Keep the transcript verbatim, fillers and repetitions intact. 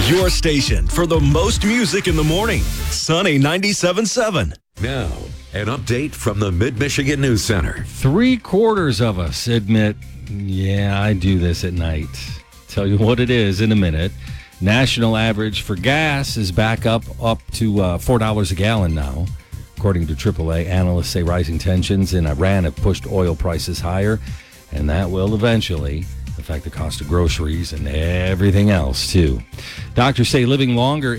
Your station for the most music in the morning. Sunny ninety-seven point seven. Now, an update from the Mid-Michigan News Center. Three quarters of us admit, yeah, I do this at night. Tell you what it is in a minute. National average for gas is back up up to uh, four dollars a gallon now. According to triple A, analysts say rising tensions in Iran have pushed oil prices higher, and that will eventually affect the cost of groceries and everything else, too. Doctors say living longer